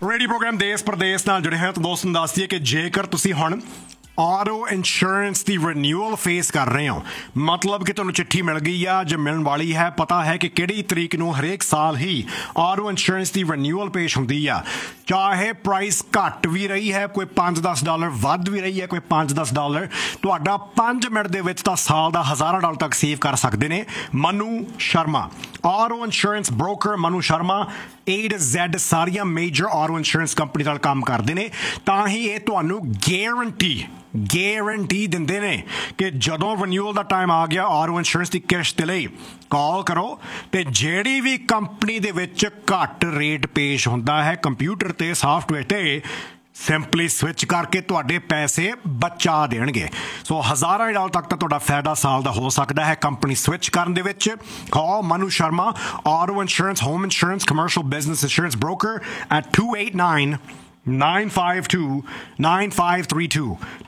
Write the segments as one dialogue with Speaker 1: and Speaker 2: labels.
Speaker 1: Radio programme ਦੇਸ਼ ਪ੍ਰਦੇਸ਼ ਨਾਲ ਜੁੜੇ ਹੋ ਤਾਂ ਦੋਸਤਾਂ ਨੂੰ ਦੱਸ ਦਈਏ ਕਿ ਜੇਕਰ ਤੁਸੀਂ ਹੁਣ ਆਟੋ ਇੰਸ਼ੋਰੈਂਸ ਦੀ ਰੀਨਿਊਅਲ ਫੇਸ ਕਰ ਰਹੇ ਹੋ, ਮਤਲਬ ਕਿ ਤੁਹਾਨੂੰ ਚਿੱਠੀ ਮਿਲ ਗਈ ਆ ਜਾਂ ਮਿਲਣ ਵਾਲੀ ਹੈ, ਪਤਾ ਹੈ ਕਿ ਕਿਹੜੀ ਤਰੀਕ ਨੂੰ ਹਰੇਕ ਸਾਲ ਹੀ ਆਟੋ ਇੰਸ਼ੋਰੈਂਸ ਦੀ ਰੀਨਿਊਅਲ ਪੇਸ਼ ਹੁੰਦੀ ਆ। ਚਾਹੇ ਪ੍ਰਾਈਸ ਘੱਟ ਵੀ ਰਹੀ ਹੈ, ਕੋਈ $5-10 ਵੱਧ ਵੀ ਰਹੀ ਹੈ, ਕੋਈ $5-10, ਤੁਹਾਡਾ 5 ਮਿੰਟ ਦੇ ਵਿੱਚ ਤਾਂ ਸਾਲ ਦਾ $1000 ਤੱਕ ਸੇਵ ਕਰ ਸਕਦੇ ਨੇ। Manu Sharma auto insurance broker, Manu Sharma A to Z ਸਾਰੀਆਂ ਮੇਜਰ ਆਟੋ ਇੰਸ਼ੋਰੈਂਸ ਕੰਪਨੀ ਨਾਲ ਕੰਮ ਕਰਦੇ ਨੇ, ਤਾਂ ਹੀ ਇਹ ਤੁਹਾਨੂੰ ਗਾਰੰਟੀ ਦਿੰਦੇ ਨੇ ਕਿ ਜਦੋਂ ਰੀਨਿਊਅਲ ਦਾ ਟਾਈਮ ਆ ਗਿਆ ਆਟੋ ਇੰਸ਼ੋਰੈਂਸ ਦੀ ਕਿਸ਼ਤ ਲਈ ਕਾਲ ਕਰੋ ਤੇ ਜਿਹੜੀ ਵੀ ਕੰਪਨੀ ਦੇ ਵਿੱਚ ਘੱਟ ਰੇਟ ਪੇਸ਼ ਹੁੰਦਾ ਹੈ ਕੰਪਿਊਟਰ ਤੇ ਸਾਫਟਵੇਅਰ ਤੇ ਸਿੰਪਲੀ ਸਵਿਚ ਕਰਕੇ ਤੁਹਾਡੇ ਪੈਸੇ ਬਚਾ ਦੇਣਗੇ। ਸੋ $1000 ਤੱਕ ਤਾਂ ਤੁਹਾਡਾ ਫਾਇਦਾ ਸਾਲ ਦਾ ਹੋ ਸਕਦਾ ਹੈ ਕੰਪਨੀ ਸਵਿਚ ਕਰਨ ਦੇ ਵਿੱਚ। ਕਾਲ Manu Sharma auto insurance, home insurance, commercial business insurance broker at 289-952-9532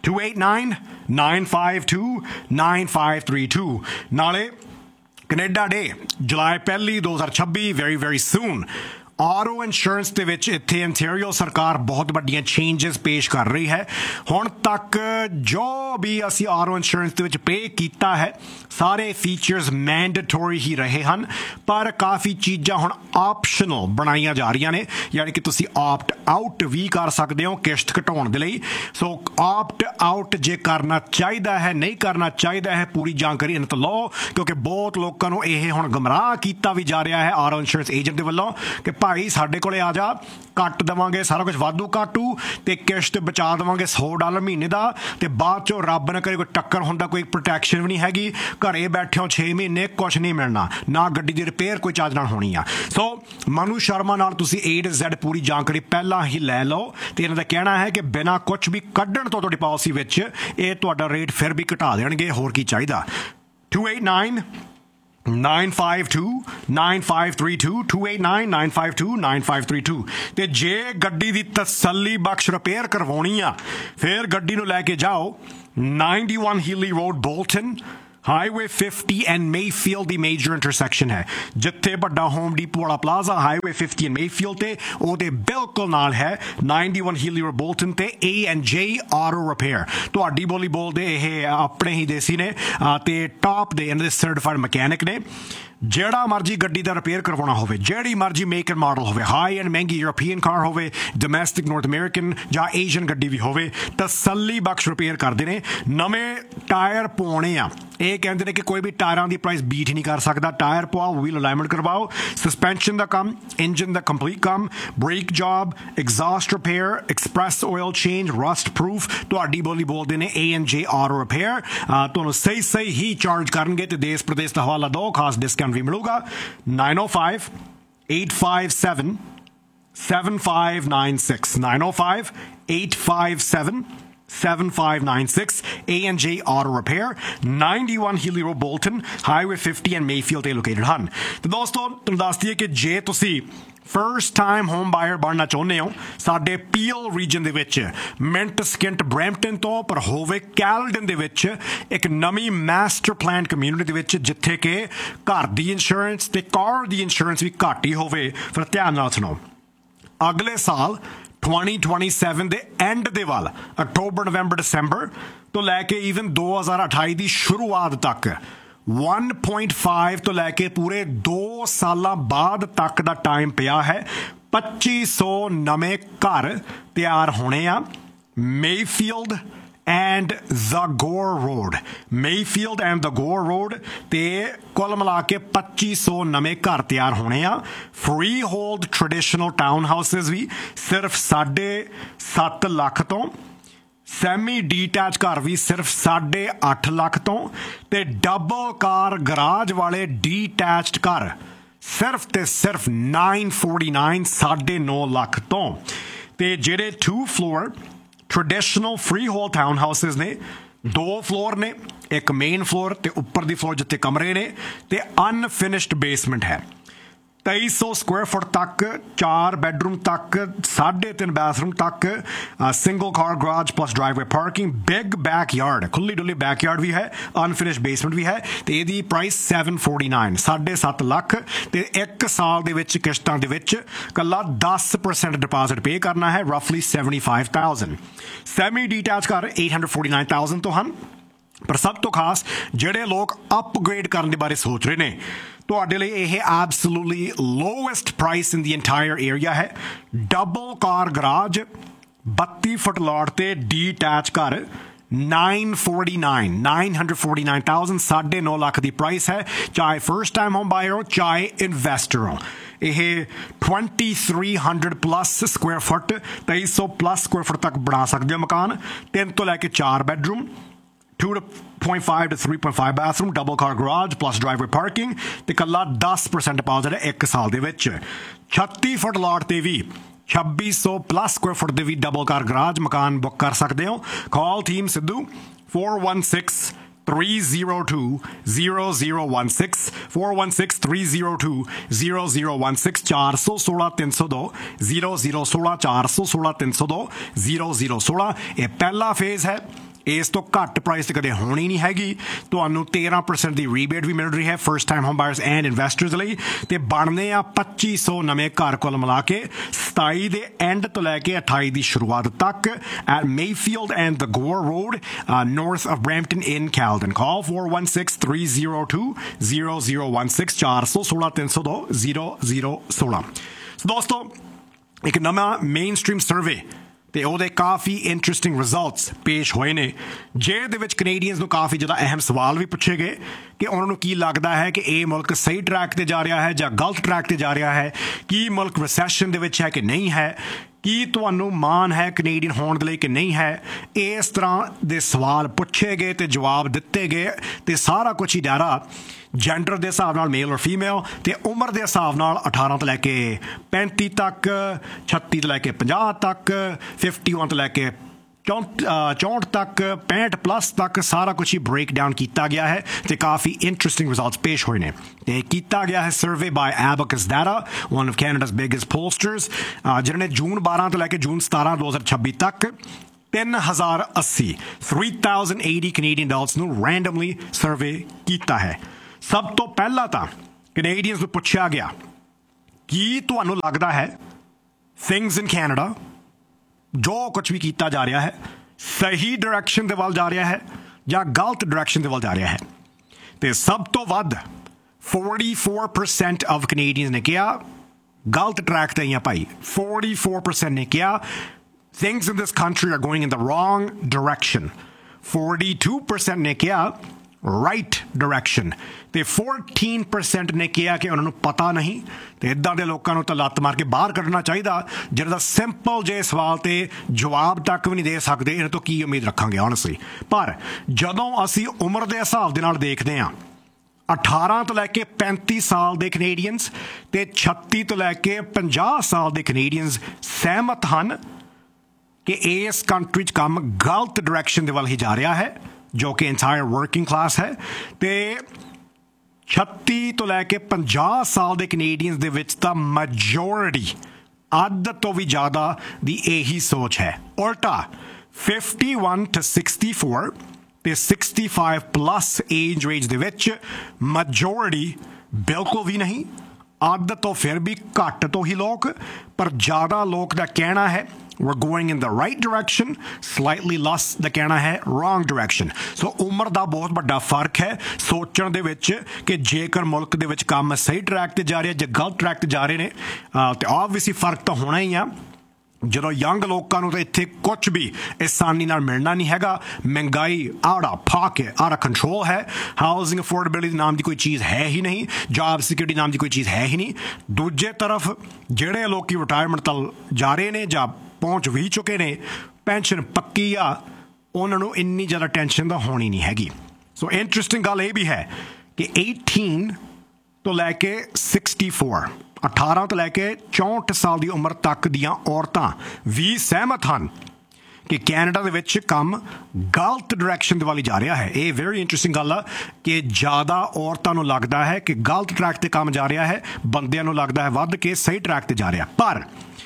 Speaker 1: 289-952-9532। ਨਾਲੇ ਕੈਨੇਡਾ ਡੇ ਜੁਲਾਈ 1, 2026 very very soon. Auto insurance ਦੇ ਵਿੱਚ ਇੱਥੇ ontario ਸਰਕਾਰ ਬਹੁਤ ਵੱਡੀਆਂ ਚੇਂਜਸ ਪੇਸ਼ ਕਰ ਰਹੀ ਹੈ। ਹੁਣ ਤੱਕ ਜੋ ਵੀ ਅਸੀਂ ਆਟੋ ਇੰਸ਼ੋਰੈਂਸ ਦੇ ਵਿੱਚ ਪੇ ਕੀਤਾ ਹੈ ਸਾਰੇ ਫੀਚਰਸ ਮੈਂਡੇਟੋਰੀ ਹੀ ਰਹੇ ਹਨ, ਪਰ ਕਾਫੀ ਚੀਜ਼ਾਂ ਹੁਣ ਆਪਸ਼ਨਲ ਬਣਾਈਆਂ ਜਾ ਰਹੀਆਂ ਨੇ, ਯਾਨੀ ਕਿ ਤੁਸੀਂ ਆਪਟ ਆਊਟ ਵੀ ਕਰ ਸਕਦੇ ਹੋ ਕਿਸ਼ਤ ਘਟਾਉਣ ਦੇ ਲਈ। ਸੋ ਆਪਟ ਆਊਟ ਜੇ ਕਰਨਾ ਚਾਹੀਦਾ ਹੈ, ਨਹੀਂ ਕਰਨਾ ਚਾਹੀਦਾ ਹੈ, ਪੂਰੀ ਜਾਣਕਾਰੀ ਇਹਨਾਂ ਤੋਂ ਲਓ, ਕਿਉਂਕਿ ਬਹੁਤ ਲੋਕਾਂ ਨੂੰ ਇਹ ਹੁਣ ਗੁੰਮਰਾਹ ਕੀਤਾ ਵੀ ਜਾ ਰਿਹਾ ਹੈ ਆਟੋ ਇੰਸ਼ੋਰੈਂਸ ਏਜੰਟ ਦੇ ਵੱਲੋਂ ਕਿ ਭਾਈ ਸਾਡੇ ਕੋਲੇ ਆ ਜਾ, ਕੱਟ ਦੇਵਾਂਗੇ ਸਾਰਾ ਕੁਝ ਵਾਧੂ ਕਾਟੂ ਤੇ ਕਿਸ਼ਤ ਬਚਾ ਦੇਵਾਂਗੇ $100 ਮਹੀਨੇ ਦਾ, ਤੇ ਬਾਅਦ ਚੋਂ ਰੱਬ ਨਾ ਕਰੇ ਕੋਈ ਟੱਕਰ ਹੁੰਦਾ, ਕੋਈ ਪ੍ਰੋਟੈਕਸ਼ਨ ਵੀ ਨਹੀਂ ਹੈਗੀ, ਘਰੇ ਬੈਠੇ ਹੋ 6 ਮਹੀਨੇ ਕੁਛ ਨਹੀਂ ਮਿਲਣਾ, ਨਾ ਗੱਡੀ ਦੀ ਰਿਪੇਅਰ ਕੋਈ ਚੱਜ ਨਾਲ ਹੋਣੀ ਆ। ਸੋ ਮਨੂ ਸ਼ਰਮਾ ਨਾਲ ਤੁਸੀਂ A to Z ਪੂਰੀ ਜਾਣਕਾਰੀ ਪਹਿਲਾਂ ਹੀ ਲੈ ਲਓ, ਤੇ ਇਹਨਾਂ ਦਾ ਕਹਿਣਾ ਹੈ ਕਿ ਬਿਨਾਂ ਕੁਛ ਵੀ ਕੱਢਣ ਤੋਂ ਤੁਹਾਡੀ ਪਾਲਿਸੀ ਵਿੱਚ ਇਹ ਤੁਹਾਡਾ ਰੇਟ ਫਿਰ ਵੀ ਘਟਾ ਦੇਣਗੇ, ਹੋਰ ਕੀ ਚਾਹੀਦਾ। 289-952-9532 289-952-9532। ਤੇ ਜੇ ਗੱਡੀ ਦੀ ਤਸੱਲੀ ਬਖਸ਼ ਰਿਪੇਅਰ ਕਰਵਾਉਣੀ ਆ ਫਿਰ ਗੱਡੀ ਨੂੰ ਲੈ ਕੇ ਜਾਓ 91 ਹੀਲੀ road Bolton, highway 50 and Mayfield the major intersection ਹੈ, ਜਿੱਥੇ ਵੱਡਾ ਹੋਮ ਡੀਪੋ ਵਾਲਾ ਪਲਾਜ਼ਾ ਹਾਈਵੇ 50 ਐਂਡ ਮੇਫੀਲਡ ਤੇ ਉਹਦੇ ਬਿਲਕੁਲ ਨਾਲ ਹੈ 91 ਹੀਲੀ ਰੋਡ ਬੋਲਟਨ ਤੇ A&J ਆਟੋ ਰਿਪੇਅਰ। ਤੁਹਾਡੀ ਬੋਲੀ ਬੋਲਦੇ ਇਹ ਆਪਣੇ ਹੀ ਦੇਸੀ ਨੇ ਤੇ ਟਾਪ ਦੇ ਇਹਨਾਂ ਦੇ ਸਰਟੀਫਾਈਡ ਮਕੈਨਿਕ ਨੇ। ਜਿਹੜਾ ਮਰਜੀ ਗੱਡੀ ਦਾ ਰਿਪੇਅਰ ਕਰਵਾਉਣਾ ਹੋਵੇ, ਜਿਹੜੀ ਮਰਜੀ ਮੇਕ ਐਂਡ ਮਾਡਲ ਹੋਵੇ, ਹਾਈ ਐਂਡ ਮਹਿੰਗੀ ਯੂਰਪੀਅਨ ਕਾਰ ਹੋਵੇ, ਡੋਮੈਸਟਿਕ ਨਾਰਥ ਅਮਰੀਕਨ ਜਾਂ ਏਸ਼ੀਅਨ ਗੱਡੀ ਵੀ ਹੋਵੇ, ਤਸੱਲੀ ਬਖਸ਼ ਰਿਪੇਅਰ ਕਰਦੇ ਨੇ। ਨਵੇਂ ਟਾਇਰ ਪਾਉਣੇ ਆ, ਇਹ ਕਹਿੰਦੇ ਨੇ ਕਿ ਕੋਈ ਵੀ ਟਾਇਰਾਂ ਦੀ ਪ੍ਰਾਈਸ ਬੀਟ ਹੀ ਨਹੀਂ ਕਰ ਸਕਦਾ। ਟਾਇਰ ਪਵਾਓ, ਵੀਲ ਅਲਾਈਨਮੈਂਟ ਕਰਵਾਓ, ਸਸਪੈਂਸ਼ਨ ਦਾ ਕੰਮ, ਇੰਜਨ ਦਾ ਕੰਪਲੀਟ ਕੰਮ, break job, exhaust repair, express oil change, rust proof. ਤੁਹਾਡੀ ਬੋਲੀ ਬੋਲਦੇ ਨੇ A&J ਆਟੋ ਰਿਪੇਅਰ। ਤੁਹਾਨੂੰ ਸਹੀ ਹੀ ਚਾਰਜ ਕਰਨਗੇ ਤੇ ਦੇਸ਼ ਪ੍ਰਦੇਸ਼ ਦਾ ਹਵਾਲਾ ਦਿਓ, ਖਾਸ ਡਿਸਕਾਊਂਟ ਵੀ ਮਿਲੂਗਾ। 905-857-7596 905-857-7596 A&J Auto Repair, 91 Healy Road, Bolton, Highway 50 and Mayfield ਤੇ ਲੋਕੇਟਡ ਹਨ। ਤੇ ਦੋਸਤੋ ਤੁਹਾਨੂੰ ਦੱਸ ਦਈਏ ਕਿ ਜੇ ਤੁਸੀਂ ਫਰਸਟ ਟਾਈਮ ਹੋਮ ਬਾਇਰ ਬਣਨਾ ਚਾਹੁੰਦੇ ਹੋ ਸਾਡੇ ਪੀਐਲ ਰੀਜਨ ਦੇ ਵਿੱਚ, ਮਿੰਟ ਸਕਿੰਟ ਬਰੈਂਪਟਨ ਤੋਂ ਪਰ ਹੋਵੇ ਕੈਲਡਨ ਦੇ ਵਿੱਚ ਇੱਕ ਨਵੀਂ ਮਾਸਟਰ ਪਲਾਨ ਕਮਿਊਨਿਟੀ ਦੇ ਵਿੱਚ, ਜਿੱਥੇ ਕਿ ਘਰ ਦੀ ਇੰਸ਼ੋਰੈਂਸ ਤੇ ਕਾਰ ਦੀ ਇੰਸ਼ੋਰੈਂਸ ਵੀ ਘੱਟ ਹੀ ਹੋਵੇ। ਫਿਰ ਧਿਆਨ ਨਾਲ ਸੁਣੋ, ਅਗਲੇ ਸਾਲ 2027 ਦੇ ਐਂਡ ਦੇ ਵੱਲ, ਅਕਤੂਬਰ, ਨਵੰਬਰ, ਦਸੰਬਰ ਤੋਂ ਲੈ ਕੇ ਈਵਨ 2028 ਦੀ ਸ਼ੁਰੂਆਤ ਤੱਕ 1.5 ਤੋਂ ਲੈ ਕੇ ਪੂਰੇ 2 ਸਾਲਾਂ ਬਾਅਦ ਤੱਕ ਦਾ ਟਾਈਮ ਪਿਆ ਹੈ। 2500 ਨਵੇਂ ਘਰ ਤਿਆਰ ਹੋਣੇ ਆ Mayfield and ਜ਼ਾਗੋਰ road, Mayfield and ਜ਼ਾਗੋਰ road ਤੇ ਕੁੱਲ ਮਿਲਾ ਕੇ 2500 ਨਵੇਂ ਘਰ ਤਿਆਰ ਹੋਣੇ ਆ। Free hold traditional town houses ਵੀ ਸਿਰਫ 7.5 ਲੱਖ ਤੋਂ, ਸੈਮੀ ਡੀਟੈਚ ਘਰ ਵੀ ਸਿਰਫ 8.5 ਲੱਖ ਤੋਂ, ਤੇ ਡਬਲ ਕਾਰ ਗਰਾਜ ਵਾਲੇ ਡੀਟੈਚਡ ਘਰ ਸਿਰਫ ਤੇ ਸਿਰਫ 949 9.5 ਲੱਖ ਤੋਂ। ਤੇ ਜਿਹੜੇ 2 floor traditional free hold town houses ਨੇ, 2 ਫਲੋਰ ਨੇ, ਇੱਕ ਮੇਨ ਫਲੋਰ ਤੇ ਉੱਪਰ ਦੀ ਫਲੋਰ ਜਿੱਥੇ ਕਮਰੇ ਨੇ ਤੇ ਅਨਫਿਨਿਸ਼ਡ ਬੇਸਮੈਂਟ ਹੈ, 2300 ਸਕੁਆਇਰ ਫੁੱਟ ਤੱਕ, 4 ਬੈਡਰੂਮ ਤੱਕ, 3.5 ਬਾਥਰੂਮ ਤੱਕ, ਸਿੰਗਲ ਕਾਰ garage plus driveway parking, big backyard, ਖੁੱਲੀ ਡੁੱਲੀ ਬੈਕਯਾਰਡ ਵੀ ਹੈ, ਅਨਫਿਨਿਸ਼ਡ ਬੇਸਮੈਂਟ ਵੀ ਹੈ ਤੇ ਇਹਦੀ ਪ੍ਰਾਈਸ 749 7.5 ਲੱਖ ਤੇ 1 ਸਾਲ ਦੇ ਵਿੱਚ ਕਿਸ਼ਤਾਂ ਦੇ ਵਿੱਚ ਕੱਲਾ 10% ਡਿਪਾਜ਼ਿਟ ਪੇ ਕਰਨਾ ਹੈ, ਰਫਲੀ 75,000। ਸੈਮੀ ਡੀਟੈਚ ਘਰ 849,000 ਤੋਂ ਹਨ। ਪਰ ਸਭ ਤੋਂ ਖਾਸ ਜਿਹੜੇ ਲੋਕ ਅਪਗ੍ਰੇਡ ਕਰਨ ਦੇ ਬਾਰੇ ਸੋਚ ਰਹੇ ਨੇ, ਤੁਹਾਡੇ ਲਈ ਇਹ absolutely lowest price in the entire area ਹੈ। ਡਬਲ ਕਾਰ ਗਰਾਜ, 32 ਫੁੱਟ ਲੋਟ ਤੇ ਡੀਟੈਚ ਘਰ 949,000 9.5 ਲੱਖ ਦੀ ਪ੍ਰਾਈਸ ਹੈ, ਚਾਹੇ ਫਰਸਟ ਟਾਈਮ ਹੋਮ ਬਾਇਰ ਹੋ ਚਾਹੇ ਇਨਵੈਸਟਰ ਹੋ। ਇਹ 2300 ਪਲੱਸ ਸਕੁਆਇਰ ਫੁੱਟ, 2300 ਪਲੱਸ ਸਕੁਆਇਰ ਫੁੱਟ ਤੱਕ ਬਣਾ ਸਕਦੇ ਹੋ ਮਕਾਨ। 3 ਤੋਂ ਲੈ ਕੇ 4 bedroom, 2.5 to 3.5 bathroom, double car garage plus driveway parking ਤੇ ਕੱਲਾ 10% ਡਿਪਾਜ਼ਿਟ ਹੈ 1 ਸਾਲ ਦੇ ਵਿੱਚ। 36 ਫੁੱਟ ਲੋਟ ਤੇ ਵੀ 2600 ਪਲੱਸ ਸਕੁਆਇਰ ਫੁੱਟ ਦੇ ਵੀ ਡਬਲ ਕਾਰ ਗਰਾਜ ਮਕਾਨ ਬੁੱਕ ਕਰ ਸਕਦੇ ਹੋ। ਕਾਲ ਟੀਮ ਸਿੱਧੂ 416-302-0016 416-302-0016 416-302-0016 416-302-0016। ਇਹ ਪਹਿਲਾ ਫੇਜ਼ ਹੈ, ਇਸ ਤੋਂ ਘੱਟ ਪ੍ਰਾਈਸ ਤੇ ਕਦੇ ਹੋਣੀ ਨਹੀਂ ਹੈਗੀ। ਤੁਹਾਨੂੰ 13% ਦੀ ਰੀਬੇਟ ਵੀ ਮਿਲ ਰਹੀ ਹੈ first time home buyers and investors ਲਈ ਤੇ ਬਣਨੇ ਆ 2500 ਨਵੇਂ ਘਰ ਕੁੱਲ ਮਿਲਾ ਕੇ 27 ਦੇ ਐਂਡ ਤੋਂ ਲੈ ਕੇ 28 ਦੀ ਸ਼ੁਰੂਆਤ ਤੱਕ at Mayfield and the Ghor road north of Brampton in Caledon. ਕਾਲ 416-302-0016 416-302-0016। ਸੋ ਦੋਸਤੋ, ਇੱਕ ਨਵਾਂ ਮੇਨ ਸਟ੍ਰੀਮ ਸਰਵੇ ਤੇ ਉਹਦੇ ਕਾਫੀ ਇੰਟਰਸਟਿੰਗ ਰਿਜ਼ਲਟਸ ਪੇਸ਼ ਹੋਏ ਨੇ, ਜਿਹਦੇ ਵਿੱਚ ਕੈਨੇਡੀਅਨਸ ਨੂੰ ਕਾਫੀ ਜ਼ਿਆਦਾ ਅਹਿਮ ਸਵਾਲ ਵੀ ਪੁੱਛੇ ਗਏ ਕਿ ਉਹਨਾਂ ਨੂੰ ਕੀ ਲੱਗਦਾ ਹੈ ਕਿ ਇਹ ਮੁਲਕ ਸਹੀ ਟਰੈਕ ਤੇ ਜਾ ਰਿਹਾ ਹੈ ਜਾਂ ਗਲਤ ਟਰੈਕ ਤੇ ਜਾ ਰਿਹਾ ਹੈ, ਕੀ ਮੁਲਕ ਰਿਸੈਸ਼ਨ ਦੇ ਵਿੱਚ ਹੈ ਕਿ ਨਹੀਂ ਹੈ, ਕੀ ਤੁਹਾਨੂੰ ਮਾਣ ਹੈ ਕੈਨੇਡੀਅਨ ਹੋਣ ਦੇ ਲਈ ਕਿ ਨਹੀਂ ਹੈ। ਇਸ ਤਰ੍ਹਾਂ ਦੇ ਸਵਾਲ ਪੁੱਛੇ ਗਏ ਤੇ ਜਵਾਬ ਦਿੱਤੇ ਗਏ ਤੇ ਸਾਰਾ ਕੁਛ ਹੀ ਡਾਟਾ ਜੈਂਡਰ ਦੇ ਹਿਸਾਬ ਨਾਲ ਮੇਲ ਔਰ ਫੀਮੇਲ ਤੇ ਉਮਰ ਦੇ ਹਿਸਾਬ ਨਾਲ 18 ਤੋਂ ਲੈ ਕੇ 35 ਤੱਕ, 36 ਤੋਂ ਲੈ ਕੇ 50 ਤੱਕ, 51 ਤੋਂ ਲੈ ਕੇ 64 ਤੱਕ, 65 ਪਲੱਸ ਤੱਕ ਸਾਰਾ ਕੁਛ ਹੀ ਬ੍ਰੇਕ ਡਾਊਨ ਕੀਤਾ ਗਿਆ ਹੈ ਤੇ ਕਾਫੀ ਇੰਟਰਸਟਿੰਗ ਰਿਜ਼ਲਟਸ ਪੇਸ਼ ਹੋਏ ਨੇ। ਤੇ ਕੀਤਾ ਗਿਆ ਹੈ survey ਬਾय Abacus Data, one of Canada's biggest pollsters, ਜਿਹਨਾਂ ਨੇ ਜੂਨ 12 ਤੋਂ ਲੈ ਕੇ ਜੂਨ 17 2026 ਤੱਕ 3080 ਕੈਨੇਡੀਅਨ ਅਡਲਟਸ ਨੂੰ ਰੈਂਡਮਲੀ ਸਰਵੇ ਕੀਤਾ ਹੈ। ਸਭ ਤੋਂ ਪਹਿਲਾਂ ਤਾਂ ਕੈਨੇਡੀਅਨਸ ਨੂੰ ਪੁੱਛਿਆ ਗਿਆ ਕੀ ਤੁਹਾਨੂੰ ਲੱਗਦਾ ਹੈ ਥਿੰਗਸ ਇਨ ਕੈਨੇਡਾ ਜੋ ਕੁਝ ਵੀ ਕੀਤਾ ਜਾ ਰਿਹਾ ਹੈ ਸਹੀ ਡਾਇਰੈਕਸ਼ਨ ਦੇ ਵੱਲ ਜਾ ਰਿਹਾ ਹੈ ਜਾਂ ਗਲਤ ਡਾਇਰੈਕਸ਼ਨ ਦੇ ਵੱਲ ਜਾ ਰਿਹਾ ਹੈ। ਤੇ ਸਭ ਤੋਂ ਵੱਧ 44% ਆਫ ਕੈਨੇਡੀਅਨਸ ਨੇ ਕਿਹਾ ਗਲਤ ਟਰੈਕ ਤੇ ਆ ਭਾਈ। 44% ਨੇ ਕਿਹਾ things in this country are going in the wrong direction. 42% ਨੇ ਕਿਹਾ right direction ਤੇ 14% ਨੇ ਕਿਹਾ ਕਿ ਉਹਨਾਂ ਨੂੰ ਪਤਾ ਨਹੀਂ। ਤੇ ਇਦਾਂ ਦੇ ਲੋਕਾਂ ਨੂੰ ਤਾਂ ਲੱਤ ਮਾਰ ਕੇ ਬਾਹਰ ਕੱਢਣਾ ਚਾਹੀਦਾ ਜਿਹਨਾਂ ਦਾ ਸਿੰਪਲ ਜੇ ਸਵਾਲ ਤੇ ਜਵਾਬ ਤੱਕ ਵੀ ਨਹੀਂ ਦੇ ਸਕਦੇ। ਇਹਨਾਂ ਤੋਂ ਕੀ ਉਮੀਦ ਰੱਖਾਂਗੇ honestly। ਪਰ ਜਦੋਂ ਅਸੀਂ ਉਮਰ ਦੇ ਹਿਸਾਬ ਦੇ ਨਾਲ ਦੇਖਦੇ ਹਾਂ 18 ਤੋਂ ਲੈ ਕੇ 35 ਸਾਲ ਦੇ ਕੈਨੇਡੀਅਨਸ ਤੇ 36 ਤੋਂ ਲੈ ਕੇ 50 ਸਾਲ ਦੇ ਕੈਨੇਡੀਅਨਸ ਸਹਿਮਤ ਹਨ ਕਿ ਇਸ ਕੰਟਰੀ 'ਚ ਕੰਮ ਗਲਤ ਡਾਇਰੈਕਸ਼ਨ ਦੇ ਵੱਲ ਹੀ ਜਾ ਰਿਹਾ ਹੈ, ਜੋ ਕਿ ਇੰਟਾਇਰ ਵਰਕਿੰਗ ਕਲਾਸ ਹੈ। ਤੇ 36 ਤੋਂ ਲੈ ਕੇ 50 ਸਾਲ ਦੇ ਕੈਨੇਡੀਅਨਸ ਦੇ ਵਿੱਚ ਤਾਂ ਮੈਜੋਰਿਟੀ ਅੱਧ ਤੋਂ ਵੀ ਜ਼ਿਆਦਾ ਦੀ ਇਹੀ ਸੋਚ ਹੈ। ਉਲਟਾ 51 to 64 ਤੇ 65 ਪਲੱਸ ਏਜ ਰੇਂਜ ਦੇ ਵਿੱਚ ਮੈਜੋਰਿਟੀ ਬਿਲਕੁਲ ਵੀ ਨਹੀਂ, ਅੱਧ ਤੋਂ ਫਿਰ ਵੀ ਘੱਟ ਤੋਂ ਹੀ ਲੋਕ, ਪਰ ਜ਼ਿਆਦਾ ਲੋਕ ਦਾ ਕਹਿਣਾ ਹੈ we're going in the right direction, slightly less ਦਾ ਕਹਿਣਾ ਹੈ wrong direction। ਸੋ ਉਮਰ ਦਾ ਬਹੁਤ ਵੱਡਾ ਫਰਕ ਹੈ ਸੋਚਣ ਦੇ ਵਿੱਚ ਕਿ ਜੇਕਰ ਮੁਲਕ ਦੇ ਵਿੱਚ ਕੰਮ ਸਹੀ ਟਰੈਕ ਤੇ ਜਾ ਰਿਹਾ ਜਾਂ ਗਲਤ ਟਰੈਕ ਤੇ ਜਾ ਰਹੇ ਨੇ। ਤੇ ਆਬਵੀਅਸਲੀ ਫਰਕ ਤਾਂ ਹੋਣਾ ਹੀ ਆ। ਜਦੋਂ ਯੰਗ ਲੋਕਾਂ ਨੂੰ ਤਾਂ ਇੱਥੇ ਕੁਝ ਵੀ ਆਸਾਨੀ ਨਾਲ ਮਿਲਣਾ ਨਹੀਂ ਹੈਗਾ, ਮਹਿੰਗਾਈ out of pocket out of control ਹੈ, ਹਾਊਸਿੰਗ ਅਫੋਰਡੇਬਿਲਿਟੀ ਨਾਮ ਦੀ ਕੋਈ ਚੀਜ਼ ਹੈ ਹੀ ਨਹੀਂ, ਜੌਬ ਸਿਕਿਉਰਿਟੀ ਨਾਮ ਦੀ ਕੋਈ ਚੀਜ਼ ਹੈ ਹੀ ਨਹੀਂ। ਦੂਜੇ ਤਰਫ ਜਿਹੜੇ ਲੋਕੀ ਰਿਟਾਇਰਮੈਂਟ ਤੱਕ ਜਾ ਰਹੇ ਨੇ ਜਾਂ ਪਹੁੰਚ ਵੀ ਚੁੱਕੇ ਨੇ, ਪੈਨਸ਼ਨ ਪੱਕੀ ਆ, ਉਹਨਾਂ ਨੂੰ ਇੰਨੀ ਜ਼ਿਆਦਾ ਟੈਨਸ਼ਨ ਤਾਂ ਹੋਣੀ ਨਹੀਂ ਹੈਗੀ। ਸੋ ਇੰਟਰਸਟਿੰਗ ਗੱਲ ਇਹ ਵੀ ਹੈ ਕਿ 18 ਤੋਂ ਲੈ ਕੇ 64 18 ਤੋਂ ਲੈ ਕੇ 64 ਸਾਲ ਦੀ ਉਮਰ ਤੱਕ ਦੀਆਂ ਔਰਤਾਂ ਵੀ ਸਹਿਮਤ ਹਨ ਕਿ ਕੈਨੇਡਾ ਦੇ ਵਿੱਚ ਕੰਮ ਗਲਤ ਡਾਇਰੈਕਸ਼ਨ ਦੇ ਵੱਲ ਜਾ ਰਿਹਾ ਹੈ। ਇਹ ਵੈਰੀ ਇੰਟਰਸਟਿੰਗ ਗੱਲ ਆ ਕਿ ਜ਼ਿਆਦਾ ਔਰਤਾਂ ਨੂੰ ਲੱਗਦਾ ਹੈ ਕਿ ਗਲਤ ਟਰੈਕ ਤੇ ਕੰਮ ਜਾ ਰਿਹਾ ਹੈ, ਬੰਦਿਆਂ ਨੂੰ ਲੱਗਦਾ ਹੈ ਵੱਧ ਕੇ ਸਹੀ ਟਰੈਕ ਤੇ ਜਾ ਰਿਹਾ। ਪਰ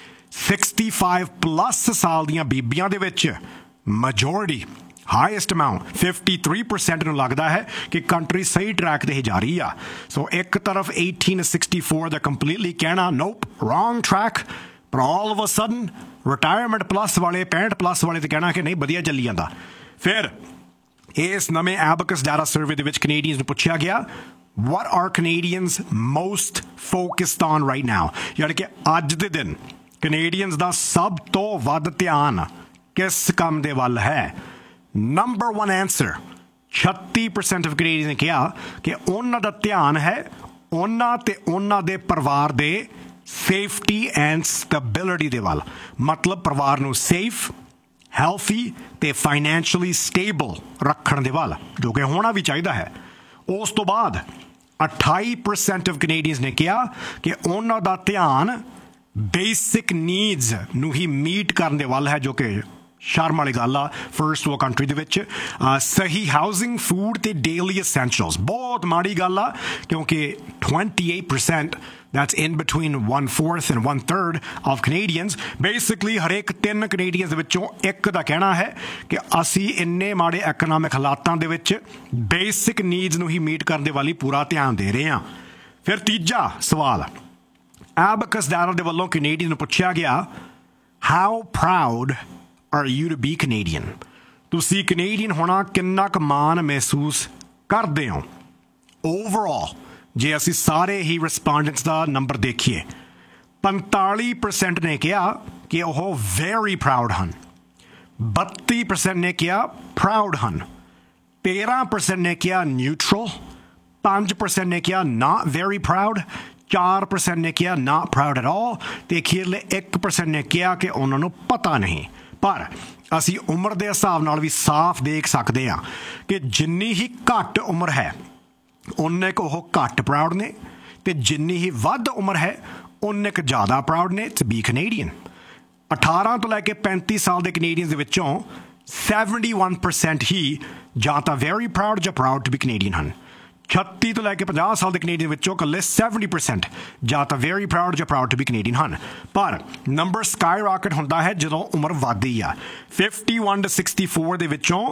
Speaker 1: 65+ ਸਾਲ ਦੀਆਂ ਬੀਬੀਆਂ ਦੇ ਵਿੱਚ ਮੈਜੋਰਿਟੀ ਹਾਈਐਸਟ ਅਮਾਊਂਟ 53% ਨੂੰ ਲੱਗਦਾ ਹੈ ਕਿ ਕੰਟਰੀ ਸਹੀ ਟਰੈਕ ਤੇ ਹੀ ਜਾ ਰਹੀ ਆ। ਸੋ ਇੱਕ ਤਰਫ 1864 ਦਾ ਕੰਪਲੀਟਲੀ ਕਹਿਣਾ ਨੋਪ ਰੋਂਗ ਟਰੈਕ, ਪਰ all of a sudden retirement plus ਵਾਲੇ 65+ ਵਾਲੇ ਤੇ ਕਹਿਣਾ ਕਿ ਨਹੀਂ ਵਧੀਆ ਚੱਲੀ ਜਾਂਦਾ। ਫਿਰ ਇਸ ਨਵੇਂ ਐਬਕਸ ਡਾਟਾ ਸਰਵੇ ਦੇ ਵਿੱਚ ਕੈਨੇਡੀਅਨਸ ਨੂੰ ਪੁੱਛਿਆ ਗਿਆ what are Canadians most focused on right now, ਯਾਨੀ ਕਿ ਅੱਜ ਦੇ ਦਿਨ ਕੈਨੇਡੀਅਨਸ ਦਾ ਸਭ ਤੋਂ ਵੱਧ ਧਿਆਨ ਕਿਸ ਕੰਮ ਦੇ ਵੱਲ ਹੈ। ਨੰਬਰ 1 ਆਂਸਰ 36% ਆਫ ਕੈਨੇਡੀਅਨਸ ਨੇ ਕਿਹਾ ਕਿ ਉਹਨਾਂ ਦਾ ਧਿਆਨ ਹੈ ਉਹਨਾਂ ਤੇ ਉਹਨਾਂ ਦੇ ਪਰਿਵਾਰ ਦੇ ਸੇਫਟੀ ਐਂਡ ਸਟੈਬਿਲਿਟੀ ਦੇ ਵੱਲ, ਮਤਲਬ ਪਰਿਵਾਰ ਨੂੰ ਸੇਫ, ਹੈਲਥੀ ਤੇ ਫਾਈਨੈਂਸ਼ੀਅਲੀ ਸਟੇਬਲ ਰੱਖਣ ਦੇ ਵੱਲ, ਜੋ ਕਿ ਹੋਣਾ ਵੀ ਚਾਹੀਦਾ ਹੈ। ਉਸ ਤੋਂ ਬਾਅਦ 28% ਆਫ ਕੈਨੇਡੀਅਨਸ ਨੇ ਕਿਹਾ ਕਿ ਉਹਨਾਂ ਦਾ ਧਿਆਨ ਬੇਸਿਕ ਨੀਡਸ ਨੂੰ ਹੀ ਮੀਟ ਕਰਨ ਦੇ ਵੱਲ ਹੈ, ਜੋ ਕਿ ਸ਼ਰਮ ਵਾਲੀ ਗੱਲ ਆ ਫਰਸਟ ਵਰਲਡ ਕੰਟਰੀ ਦੇ ਵਿੱਚ। ਸਹੀ ਹਾਊਸਿੰਗ, ਫੂਡ ਤੇ ਡੇਲੀ ਅਸੈਂਸ਼ੀਅਲਸ ਬਹੁਤ ਮਾੜੀ ਗੱਲ ਆ ਕਿਉਂਕਿ 28% that's in between 1/4 and 1/3 of Canadians, basically ਹਰੇਕ 3 ਕੈਨੇਡੀਅਨਸ ਦੇ ਵਿੱਚੋਂ ਇੱਕ ਦਾ ਕਹਿਣਾ ਹੈ ਕਿ ਅਸੀਂ ਇੰਨੇ ਮਾੜੇ ਇਕਨੋਮਿਕ ਹਾਲਾਤਾਂ ਦੇ ਵਿੱਚ ਬੇਸਿਕ ਨੀਡਸ ਨੂੰ ਹੀ ਮੀਟ ਕਰਨ ਦੇ ਵੱਲ ਹੀ ਪੂਰਾ ਧਿਆਨ ਦੇ ਰਹੇ ਹਾਂ। ਫਿਰ ਤੀਜਾ ਸਵਾਲ ਐਬਕਸ ਡਾਟਾ ਦੇ ਵੱਲੋਂ ਕੈਨੇਡੀਅਨ ਨੂੰ ਪੁੱਛਿਆ ਗਿਆ how proud are you to be Canadian? ਤੁਸੀਂ ਕੈਨੇਡੀਅਨ ਹੋਣਾ ਕਿੰਨਾ ਕੁ ਮਾਣ ਮਹਿਸੂਸ ਕਰਦੇ ਹੋ। ਓਵਰਆਲ ਜੇ ਅਸੀਂ ਸਾਰੇ ਹੀ ਰਿਸਪੋਂਡੈਂਟਸ ਦਾ ਨੰਬਰ ਦੇਖੀਏ 45% ਨੇ ਕਿਹਾ ਕਿ ਉਹ ਵੈਰੀ ਪ੍ਰਾਊਡ ਹਨ, 32% ਨੇ ਕਿਹਾ ਪ੍ਰਾਊਡ ਹਨ, 13% ਨੇ ਕਿਹਾ ਨਿਊਟਰਲ, 5% ਨੇ ਕਿਹਾ ਨਾਟ ਵੈਰੀ ਪ੍ਰਾਊਡ, 4% ਨੇ ਕਿਹਾ ਨਾਟ ਪ੍ਰਾਊਡ ਐਟ ਆਲ ਤੇ ਅਖੀਰਲੇ 1% ਨੇ ਕਿਹਾ ਕਿ ਉਹਨਾਂ ਨੂੰ ਪਤਾ ਨਹੀਂ। ਪਰ ਅਸੀਂ ਉਮਰ ਦੇ ਹਿਸਾਬ ਨਾਲ ਵੀ ਸਾਫ਼ ਦੇਖ ਸਕਦੇ ਹਾਂ ਕਿ ਜਿੰਨੀ ਹੀ ਘੱਟ ਉਮਰ ਹੈ ਉਨੇ ਕੁ ਉਹ ਘੱਟ ਪ੍ਰਾਊਡ ਨੇ ਤੇ ਜਿੰਨੀ ਹੀ ਵੱਧ ਉਮਰ ਹੈ ਉਨੇ ਕੁ ਜ਼ਿਆਦਾ ਪ੍ਰਾਊਡ ਨੇ ਟੂ ਬੀ ਕੈਨੇਡੀਅਨ। 18 ਤੋਂ ਲੈ ਕੇ 35 ਸਾਲ ਦੇ ਕੈਨੇਡੀਅਨਸ ਦੇ ਵਿੱਚੋਂ 71% ਹੀ ਜਾਂ ਤਾਂ ਵੈਰੀ ਪ੍ਰਾਊਡ ਜਾਂ ਪ੍ਰਾਊਡ ਟੂ ਬੀ ਕੈਨੇਡੀਅਨ ਹਨ। 36 ਤੋਂ ਲੈ ਕੇ 50 ਸਾਲ ਦੇ ਕੈਨੇਡੀਅਨ ਵਿੱਚੋਂ ਇਕੱਲੇ 70% ਜਾਂ ਤਾਂ ਵੈਰੀ ਪ੍ਰਾਊਡ ਜਾਂ ਪ੍ਰਾਊਡ ਟੂ ਬੀ ਕੈਨੇਡੀਅਨ ਹਨ। ਪਰ ਨੰਬਰ ਸਕਾਈ ਰਾਕਟ ਹੁੰਦਾ ਹੈ ਜਦੋਂ ਉਮਰ ਵੱਧਦੀ ਆ। 51 to 64 ਦੇ ਵਿੱਚੋਂ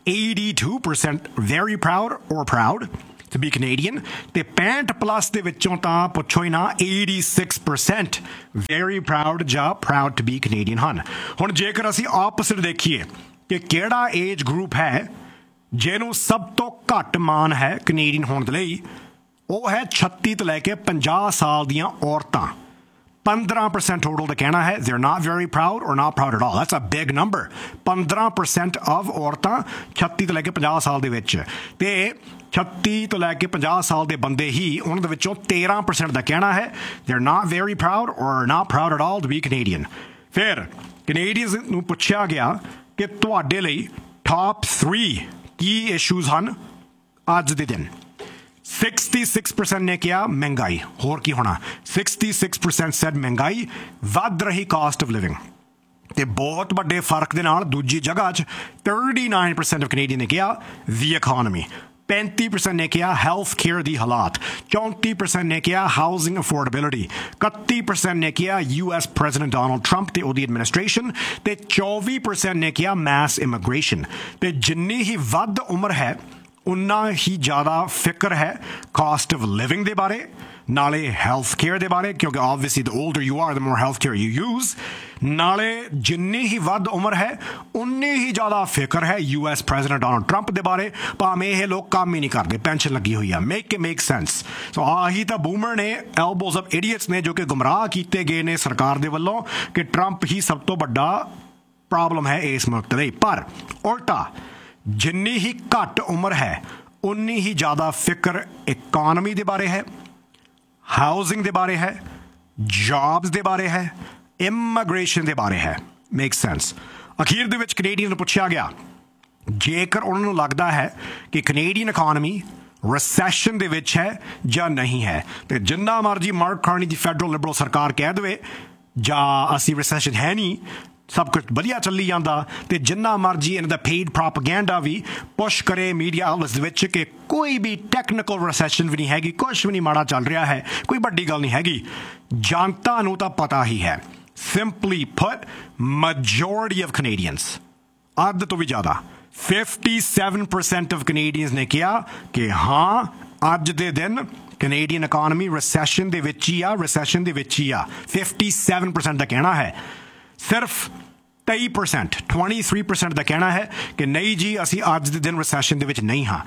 Speaker 1: 82% ਵੈਰੀ ਪ੍ਰਾਊਡ ਔਰ ਪ੍ਰਾਊਡ ਟੂ ਬੀ ਕੈਨੇਡੀਅਨ ਤੇ 65+ ਦੇ ਵਿੱਚੋਂ ਤਾਂ ਪੁੱਛੋ ਹੀ ਨਾ 86% ਵੈਰੀ ਪ੍ਰਾਊਡ ਜਾਂ ਪ੍ਰਾਊਡ ਟੂ ਬੀ ਕੈਨੇਡੀਅਨ ਹਨ। ਹੁਣ ਜੇਕਰ ਅਸੀਂ ਆਪੋਜ਼ਿਟ ਦੇਖੀਏ ਕਿ ਕਿਹੜਾ ਏਜ ਗਰੁੱਪ ਹੈ ਜਿਹਨੂੰ ਸਭ ਤੋਂ ਘੱਟ ਮਾਣ ਹੈ ਕੈਨੇਡੀਅਨ ਹੋਣ ਦੇ ਲਈ, ਉਹ ਹੈ 36 ਤੋਂ ਲੈ ਕੇ 50 ਸਾਲ ਦੀਆਂ ਔਰਤਾਂ। 15% ਟੋਟਲ ਦਾ ਕਹਿਣਾ ਹੈ they're not very proud or not proud at all. That's a big number. 15% of ਔਰਤਾਂ 36 ਤੋਂ ਲੈ ਕੇ 50 ਸਾਲ ਦੇ ਵਿੱਚ ਤੇ 36 ਤੋਂ ਲੈ ਕੇ 50 ਸਾਲ ਦੇ ਬੰਦੇ ਹੀ ਉਹਨਾਂ ਦੇ ਵਿੱਚੋਂ 13% ਦਾ ਕਹਿਣਾ ਹੈ they're not very proud or not proud at all to be Canadian. ਫਿਰ ਕੈਨੇਡੀਅਨਸ ਨੂੰ ਪੁੱਛਿਆ ਗਿਆ ਕਿ ਤੁਹਾਡੇ ਲਈ ਟਾਪ 3 ਕੀ ਇਸ਼ੂਜ਼ ਹਨ ਅੱਜ ਦੇ ਦਿਨ। 66% ਨੇ ਕਿਹਾ ਮਹਿੰਗਾਈ, ਹੋਰ ਕੀ ਹੋਣਾ। 66% ਸੈਡ ਮਹਿੰਗਾਈ, ਵੱਧ ਰਹੀ ਕਾਸਟ ਆਫ ਲਿਵਿੰਗ ਤੇ ਬਹੁਤ ਵੱਡੇ ਫਰਕ ਦੇ ਨਾਲ ਦੂਜੀ ਜਗ੍ਹਾ 'ਚ 39% ਆਫ ਕੈਨੇਡੀਅਨ ਨੇ ਕਿਹਾ ਦੀ ਇਕੋਨਮੀ, 35% ਨੇ ਕਿਹਾ ਹੈਲਥ ਕੇਅਰ ਦੀ ਹਾਲਾਤ, 34% ਨੇ ਕਿਹਾ ਹਾਊਸਿੰਗ ਅਫੋਰਡੇਬਿਲਿਟੀ, 31% ਨੇ ਕਿਹਾ US ਪ੍ਰੈਜ਼ੀਡੈਂਟ ਡੋਨਲਡ ਟਰੰਪ ਤੇ ਉਹਦੀ ਐਡਮਿਨਿਸਟ੍ਰੇਸ਼ਨ ਤੇ 24% ਨੇ ਕਿਹਾ ਮੈਸ ਇਮੀਗ੍ਰੇਸ਼ਨ। ਤੇ ਜਿੰਨੀ ਹੀ ਵੱਧ ਉਮਰ ਹੈ ਉਨਾ ਹੀ ਜ਼ਿਆਦਾ ਫਿਕਰ ਹੈ ਕਾਸਟ ਆਫ ਲਿਵਿੰਗ ਦੇ ਬਾਰੇ, ਨਾਲੇ ਹੈਲਥ ਕੇਅਰ ਦੇ ਬਾਰੇ ਕਿਉਂਕਿ obviously the ਓਲਡਰ you are the more health care you use, ਨਾਲੇ ਜਿੰਨੀ ਹੀ ਵੱਧ ਉਮਰ ਹੈ ਉਨੀ ਹੀ ਜ਼ਿਆਦਾ ਫਿਕਰ ਹੈ US ਪ੍ਰੈਜ਼ੀਡੈਂਟ ਡੋਨਲਡ ਟਰੰਪ ਦੇ ਬਾਰੇ, ਭਾਵੇਂ ਇਹ ਲੋਕ ਕੰਮ ਹੀ ਨਹੀਂ ਕਰਦੇ, ਪੈਨਸ਼ਨ ਲੱਗੀ ਹੋਈ ਆ। Make sense. ਸੋ ਆਹੀ ਤਾਂ ਬੂਮਰ ਨੇ, ਐਲਬੋਜ਼ ਆਫ ਇਡੀਅਟਸ ਨੇ ਜੋ ਕਿ ਗੁੰਮਰਾਹ ਕੀਤੇ ਗਏ ਨੇ ਸਰਕਾਰ ਦੇ ਵੱਲੋਂ ਕਿ ਟਰੰਪ ਹੀ ਸਭ ਤੋਂ ਵੱਡਾ ਪ੍ਰੋਬਲਮ ਹੈ ਇਸ ਮੁਲਕ ਲਈ। ਪਰ ਉਲਟਾ ਜਿੰਨੀ ਹੀ ਘੱਟ ਉਮਰ ਹੈ ਉਨੀ ਹੀ ਜ਼ਿਆਦਾ ਫਿਕਰ ਇਕੋਨਮੀ ਦੇ ਬਾਰੇ ਹੈ, ਹਾਊਸਿੰਗ ਦੇ ਬਾਰੇ ਹੈ, ਜੌਬਸ ਦੇ ਬਾਰੇ ਹੈ, ਇਮੀਗ੍ਰੇਸ਼ਨ ਦੇ ਬਾਰੇ ਹੈ। Make sense. ਅਖੀਰ ਦੇ ਵਿੱਚ ਕੈਨੇਡੀਅਨ ਨੂੰ ਪੁੱਛਿਆ ਗਿਆ ਜੇਕਰ ਉਹਨਾਂ ਨੂੰ ਲੱਗਦਾ ਹੈ ਕਿ ਕੈਨੇਡੀਅਨ ਇਕੋਨਮੀ ਰਿਸੈਸ਼ਨ ਦੇ ਵਿੱਚ ਹੈ ਜਾਂ ਨਹੀਂ ਹੈ, ਤੇ ਜਿੰਨਾ ਮਰਜੀ ਮਾਰਕ ਕਾਰਨੀ ਦੀ ਫੈਡਰਲ ਲਿਬਰਲ ਸਰਕਾਰ ਕਹਿ ਦੇਵੇ ਜਾਂ ਅਸੀਂ ਰਿਸੈਸ਼ਨ ਹੈ ਨਹੀਂ, सब कुछ वधिया चली जाता तो जिन्ना मर्जी इन्हां दा पेड प्रोपेगेंडा भी पुश करे मीडिया आउटलेट्स दे विच कि कोई भी टैक्नीकल रिसैशन भी नहीं हैगी, कुछ भी नहीं माड़ा चल रहा है, कोई वड्डी गल नहीं हैगी। जनता नूं तां पता ही है। Simply put, majority of Canadians, अध तो भी ज़्यादा 57% of Canadians ने कहा कि हाँ अज दे दिन कनेडियन इकानमी रिसैशन दे विच ही आ, रिसैशन दे विच ही आ। 57% का कहना है। सिर्फ 23% 23% का कहना है कि नहीं जी असी अज दे दिन रिसैशन दे विच नहीं हाँ।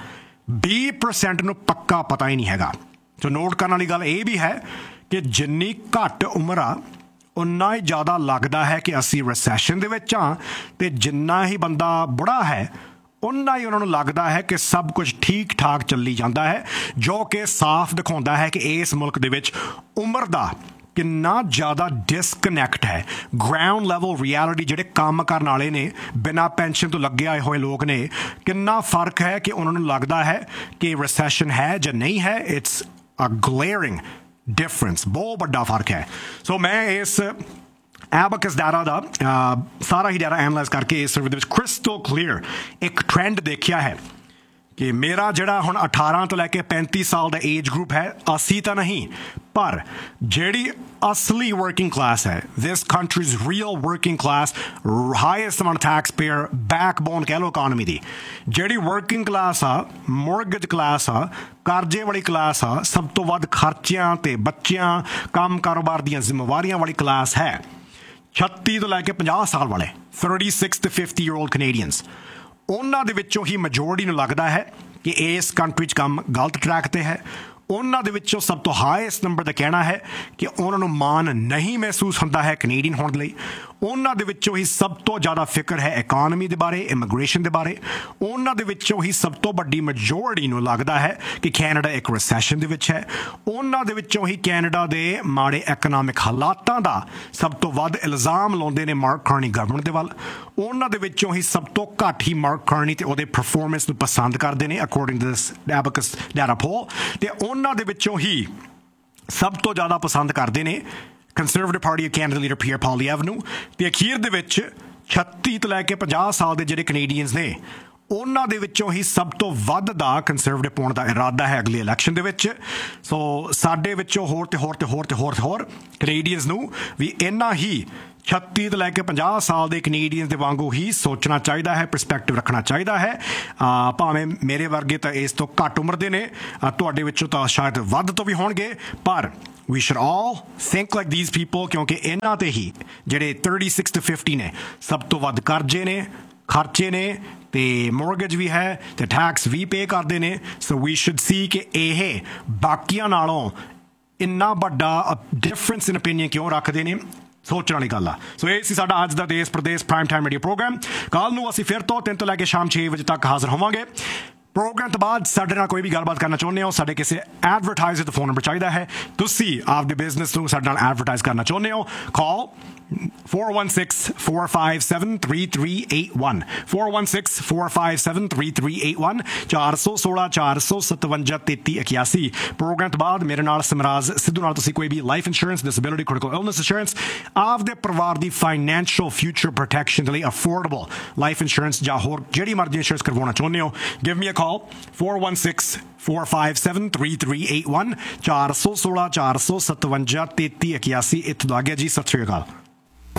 Speaker 1: 20% नूं पक्का पता ही नहीं हैगा। तो नोट करने वाली गल ये भी है कि जिन्नी घट उम्र आ उन्ना ही ज़्यादा लगता है कि असी रिसैशन दे विच हाँ, ते जिन्ना ही बंदा बुढ़ा है उन्ना ही उन्होंने लगता है कि सब कुछ ठीक ठाक चली जाता है, जो कि साफ दिखाता है कि इस मुल्क दे विच उम्र दा कितना ज़्यादा डिसकनैक्ट है। ग्राउंड लेवल रियलिटी जिहड़े काम करने वाले ने बिना पेंशन तो लगे आए हुए लोग ने कितना फर्क है कि उन्होंने लगता है कि रिसैशन है या नहीं है। इट्स अ ग्लेयरिंग डिफरेंस, बहुत बड़ा फर्क है। सो मैं इस एबेकस डाटा का सारा ही डाटा एनालाइज करके इस सर्वे क्रिस्टल क्लीयर एक ट्रेंड देखा है कि मेरा जड़ा हुण 18 तो लैके 35 साल का एज ग्रुप है, असी तो नहीं पर जेड़ी असली वर्किंग क्लास है, this countries real working class, highest amount tax payer, backbone कह लो इकानमी दी, जेड़ी वर्किंग क्लास आ, मोरगेज क्लास आ, करजे वाली क्लास आ, सब तो वध खर्चियां ते बच्चियां काम कारोबार दियां जिम्मेवारियां वाली क्लास है। 36 तो लैके 50 साल वाले 36 to 50-year-old Canadians, उन्हां दे विचों ही मेजोरिटी नूं लगदा है कि इस कंट्री च काम गलत ट्रैक ते है। उन्हां दे विचों सब तो हाईएस्ट नंबर दा कहना है कि उन्हां नूं मान नहीं महसूस हुंदा है कनेडियन होण लई। उन्हां दे विचों ही सब तो ज़्यादा फिक्र है इकानमी दे बारे, इमिग्रेशन दे बारे। उन्हां दे विचों ही सब तो वड्डी मेजोरिटी नूं लगदा है कि कैनेडा एक रिसैशन दे विच है। उन्हां दे विचों ही कैनेडा दे माड़े इकनॉमिक हालातां दा सब तो वध इल्ज़ाम लाउंदे ने मार्क कार्नी गवर्नमेंट दे वल। उन्हां दे विचों ही सब तो घट ही मार्क कार्नी ते उहदे परफॉर्मेंस नूं पसंद करदे ने according to this abacus data पोल। ते उन्हां दे विचों ही सब तो ज़्यादा पसंद करदे ने कंजरवेटिव पार्टी कैनेडा लीडर पियर पोलिएव नूं। ते अखीर दे विच 36 तो लैके 50 साल दे जिहड़े कनेडियंस ने उन्हां दे विचों ही सब तो वध दा कंजरवेटिव पाउण दा इरादा है अगले इलैक्शन दे विच। सो साडे विचों होर ते होर ते होर ते होर ते होर कनेडियंस नूं भी इन्ना ही 36 तो लैके 50 साल के कनेडियंस के वांगू ही सोचना चाहिए है, परस्पैक्टिव रखना चाहिए है। भावें मेरे वर्गे तो इस तो घट उम्र के ने, तुहाडे विचों तो शायद वध तो भी होणगे, पर we should all think like these people, क्योंकि इन्हां ते ही जिहड़े 36 to 50 ने सब तो वध करजे ने, खर्चे ने, ते मोरगेज भी है, ते टैक्स भी पे करते हैं। सो वी शुड सी कि यह बाकियां नालों इन्ना बड़ा डिफरेंस इन ओपीनियन क्यों रखते हैं, सोचने वाली गल आ। सो ये सी साडा अज दा देश प्रदेश प्राइम टाइम मीडिया प्रोग्राम। कल नूं असीं फिर तो 3 तो लैके शाम 6 बजे तक हाजिर होवांगे। प्रोग्राम तो बाद साडे नाल कोई भी गलबात करना चाहुंदे हो, साडे किसी एडवरटाइजर दा फोन नंबर चाहिए है, तुसीं आपदे बिजनेस नूं साडे नाल एडवरटाइज करना चाहुंदे हो, कॉल 416-457-3381 416-457-3381 416 457 3381। प्रोग्राम तो बाद मेरे नाल सिमराज सिद्धू नाल तुसीं कोई भी life insurance, disability, critical illness insurance, आपदे परिवार दी फाइनैंशियल फ्यूचर प्रोटैक्शन लई अफोर्डेबल लाइफ इंश्योरेंस जां होर जिहड़ी मर्जी इंश्योरेंस करवाउणा चाहुंदे हो, गिव मी अ कॉल 416-457-3381 416 457 3381। इत्थों दा अगे जी, सत श्री अकाल।